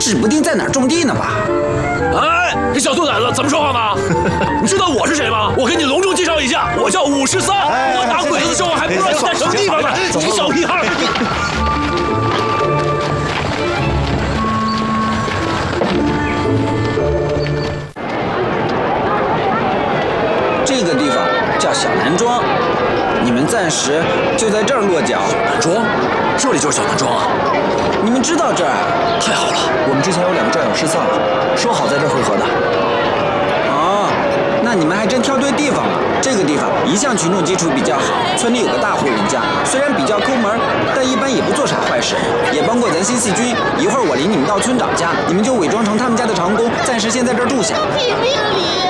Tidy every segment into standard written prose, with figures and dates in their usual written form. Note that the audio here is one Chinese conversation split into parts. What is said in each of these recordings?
指不定在哪儿种地呢吧？ 哎，这小兔崽子怎么说话呢？你知道我是谁吗？我给你隆重介绍一下，我叫武13。我打鬼子的时候还不知道你在什么地方呢，你小屁孩！ 这个地方叫小南庄，你们暂时就在这儿落脚。 南庄，这里就是小南庄啊！ 你们知道这儿？ 太好了， 我们之前有2个战友失散了，说好在这儿会合的。 哦，那你们还真挑对地方了。这个地方一向群众基础比较好，村里有个大户人家，虽然比较抠门，但一般也不做啥坏事，也帮过咱新四军。一会儿我领你们到村长家，你们就伪装成他们家的长工，暂时先在这儿住下。 评评理。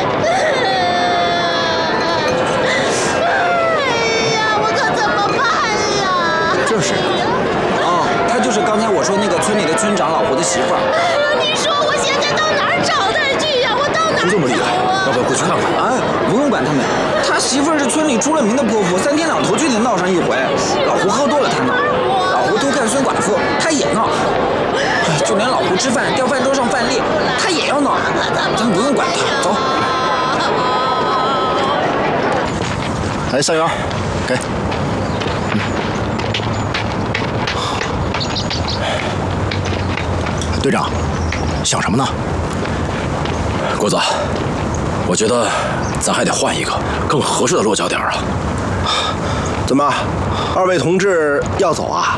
就是哦，她就是刚才我说那个村里的村长老胡的媳妇儿。 你说我现在到哪儿找她去呀？我到哪儿？ 这么厉害，要不要过去看看？ 哎，不用管他们，他媳妇儿是村里出了名的泼妇，3天2头就得闹上一回。老胡喝多了他闹，老胡偷看孙寡妇他也闹，就连老胡吃饭掉饭桌上饭粒他也要闹。咱们不用管他，走。 来，3元，给。队长，想什么呢？ 郭子，我觉得咱还得换一个更合适的落脚点啊。 怎么，2位同志要走啊？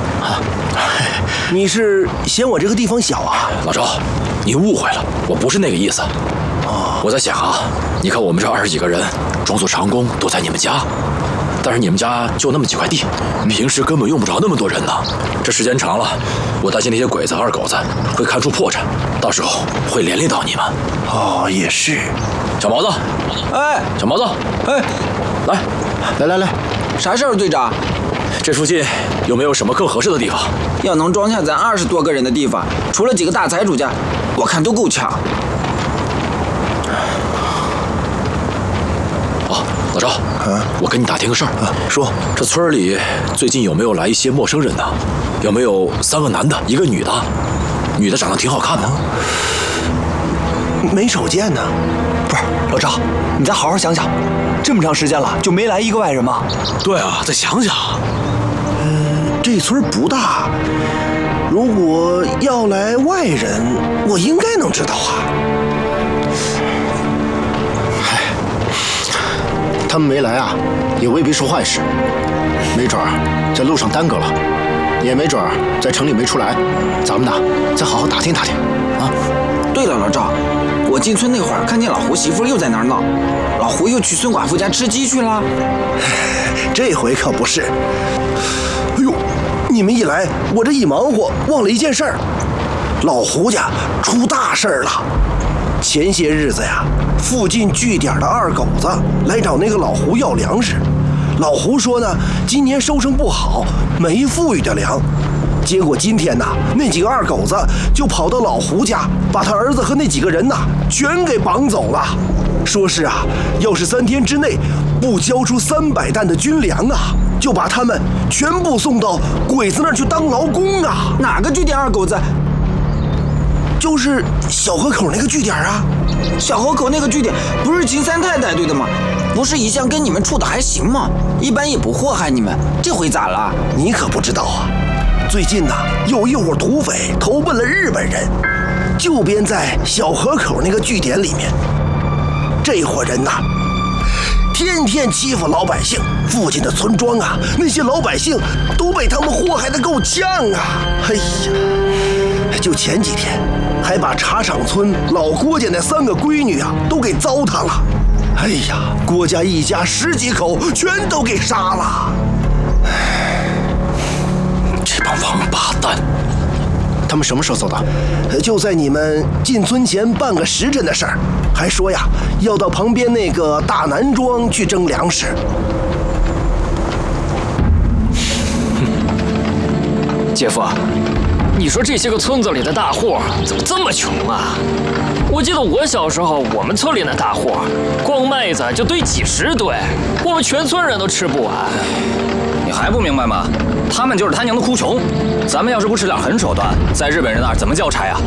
你是嫌我这个地方小啊？ 老赵，你误会了，我不是那个意思。我在想啊，你看我们这20几个人，装作长工都在你们家。但是你们家就那么几块地，平时根本用不着那么多人呢。这时间长了，我担心那些鬼子二狗子会看出破绽，到时候会连累到你们。 哦，也是。 小毛子， 哎， 小毛子， 哎， 来， 啥事儿，队长？ 这附近有没有什么更合适的地方？ 要能装下咱20多个人的地方，除了几个大财主家，我看都够呛。 老赵，我跟你打听个事儿啊，说这村里最近有没有来一些陌生人呢？有没有3个男的，1个女的？女的长得挺好看的。 没手见呢。 不是，老赵，你再好好想想，这么长时间了，就没来一个外人吗？ 对啊，再想想。 这村不大，如果要来外人，我应该能知道啊。 他们没来啊，也未必是坏事，没准儿在路上耽搁了，也没准儿在城里没出来。咱们呢，再好好打听打听啊。 对了，老赵，我进村那会儿看见老胡媳妇又在那儿闹，老胡又去孙寡妇家吃鸡去了。 这回可不是。哎呦，你们一来，我这一忙活忘了一件事儿，老胡家出大事儿了。前些日子呀，附近据点的二狗子来找那个老胡要粮食，老胡说呢，今年收成不好，没富裕的粮。结果今天呢，那几个二狗子就跑到老胡家，把他儿子和那几个人呢全给绑走了。说是啊，要是3天之内不交出300担的军粮啊，就把他们全部送到鬼子那儿去当劳工啊。 哪个据点二狗子？ 就是小河口那个据点啊。 小河口那个据点不是秦三太带队的吗？不是一向跟你们处的还行吗？一般也不祸害你们，这回咋了？ 你可不知道啊，最近呢，有一伙土匪投奔了日本人，就编在小河口那个据点里面。这伙人呐，天天欺负老百姓，附近的村庄啊，那些老百姓都被他们祸害得够呛啊！哎呀，就前几天还把茶厂村老郭家那3个闺女啊都给糟蹋了。哎呀，郭家一家10几口全都给杀了。 这帮王八蛋！ 他们什么时候走的？ 就在你们进村前半个时辰的事儿，还说呀要到旁边那个大南庄去征粮食。 姐夫，你说这些个村子里的大户怎么这么穷啊？我记得我小时候，我们村里那大户，光麦子就堆几10堆，我们全村人都吃不完。 你还不明白吗？他们就是他娘的哭穷。咱们要是不使点狠手段，在日本人那儿怎么交差呀？